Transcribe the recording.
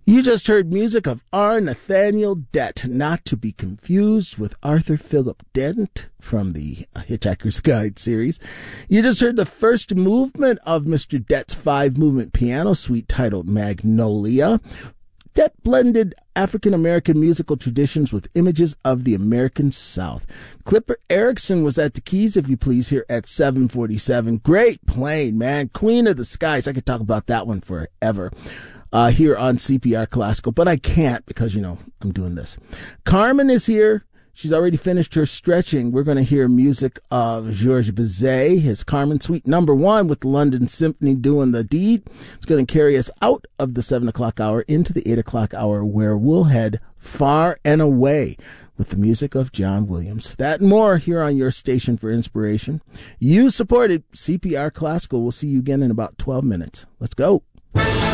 You just heard music of R. Nathaniel Dent, not to be confused with Arthur Philip Dent from the Hitchhiker's Guide series. You just heard the first movement of Mr. Dent's 5-movement piano suite titled Magnolia. Dent blended African-American musical traditions with images of the American South. Clipper Erickson was at the keys, if you please, here at 747. Great playing, man. Queen of the Skies. I could talk about that one forever. Here on CPR Classical, but I can't because, I'm doing this. Carmen is here. She's already finished her stretching. We're going to hear music of Georges Bizet, his Carmen Suite number 1 with the London Symphony doing the deed. It's going to carry us out of the 7 o'clock hour into the 8 o'clock hour, where we'll head far and away with the music of John Williams. That and more here on your station for inspiration. You supported CPR Classical. We'll see you again in about 12 minutes. Let's go.